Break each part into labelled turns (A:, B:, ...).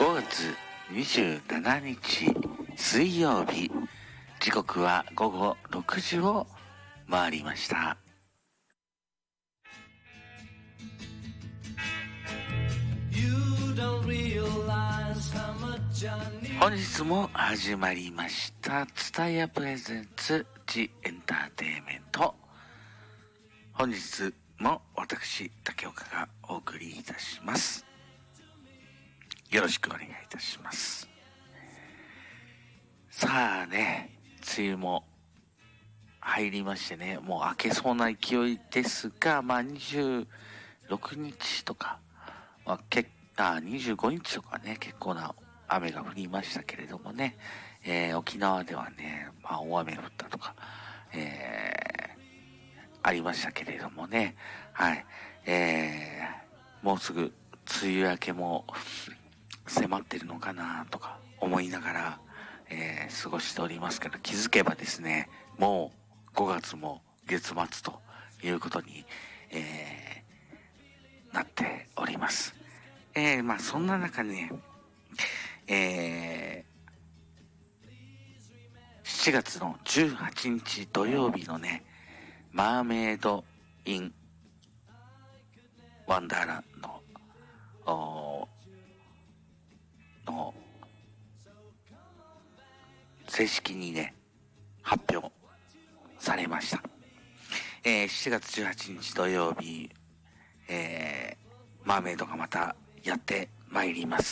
A: 5月27日水曜日、時刻は午後6時を回りました。本日も始まりました蔦屋プレゼンツジエンターテイメント。本日も私竹岡がお送りいたします。よろしくお願いいたします。さあね、梅雨も入りましてね、もう明けそうな勢いですが、26日とか、25日とかね、結構な雨が降りましたけれどもね、沖縄ではね、大雨降ったとか、ありましたけれどもね、はい、もうすぐ梅雨明けも迫ってるのかなとか思いながら、過ごしておりますけど、気づけばですね、もう5月も月末ということに、なっております。そんな中ね、7月の18日土曜日のね、マーメイド・イン・ワンダーランドの正式にね、発表されました。7月18日土曜日、マーメイドがまたやってまいります。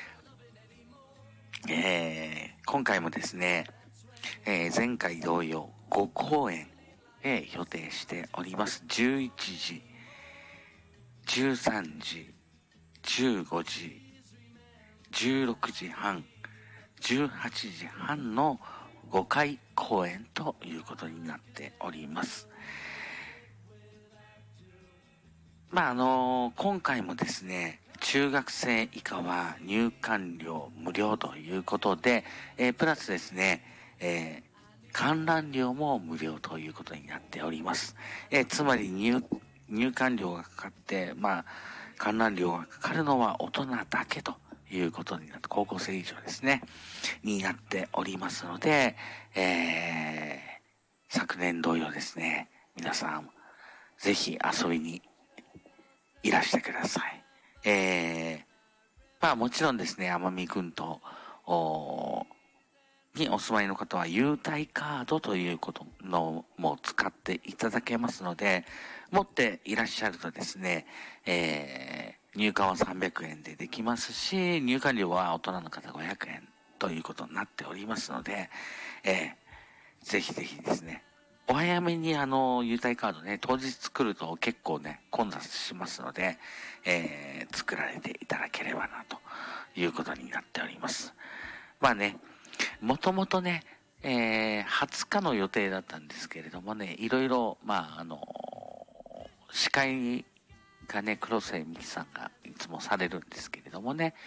A: 今回もですね、前回同様5公演、予定しております。11時、13時、15時、16時半、18時半の5回公演ということになっております。今回もですね、中学生以下は入館料無料ということで、プラスですね、観覧料も無料ということになっております。つまり入館料がかかって、観覧料がかかるのは大人だけということになって、高校生以上ですね、になっておりますので、昨年同様ですね、皆さん、ぜひ遊びにいらしてください。もちろんですね、奄美群島にお住まいの方は優待カードということのも使っていただけますので、持っていらっしゃるとですね、入館は300円でできますし、入館料は大人の方500円ということになっておりますので、ぜひぜひですね、お早めに優待カードね、当日作ると結構ね、混雑しますので、作られていただければな、ということになっております。もともとね、20日の予定だったんですけれどもね、いろいろ、司会がね、黒瀬美樹さんがいつもされるんですけれどもね、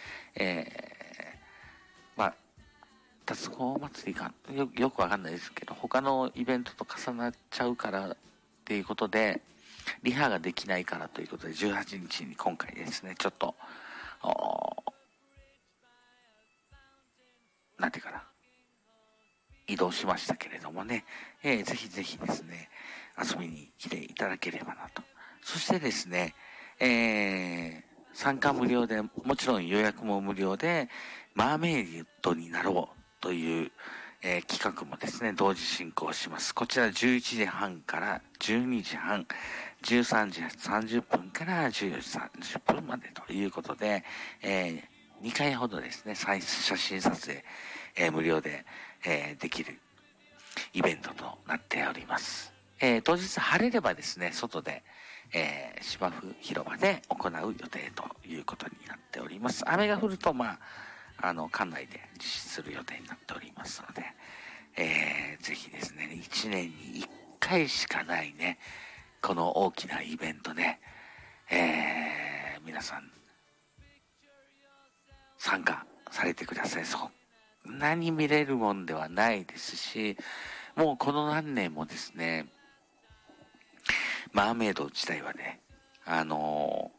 A: 達合祭りがよくわかんないですけど、他のイベントと重なっちゃうからっていうことで、リハができないからということで、18日に今回ですね、ちょっと、なんていうかな、移動しましたけれどもね、ぜひぜひですね、遊びに来ていただければなと。そしてですね、参加無料で、もちろん予約も無料で、マーメイドになろうという、企画もですね、同時進行します。こちら11時半から12時半、13時30分から14時30分までということで、2回ほどですね、写真撮影、無料で、できるイベントとなっております。当日晴れればですね、外で、芝生広場で行う予定ということになっております。雨が降ると、館内で実施する予定になっておりますので、ぜひですね、1年に1回しかないね、この大きなイベントね、皆さん、参加されてください。そんなに見れるもんではないですし、もうこの何年もですね、マーメイド自体はね、